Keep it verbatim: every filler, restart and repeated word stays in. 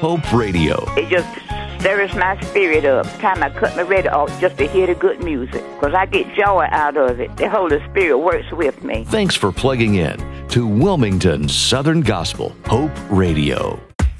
Hope Radio. It just stirs my spirit up. Time I cut my radio off just to hear the good music, because I get joy out of it. The Holy Spirit works with me. Thanks for plugging in to Wilmington Southern Gospel Hope Radio.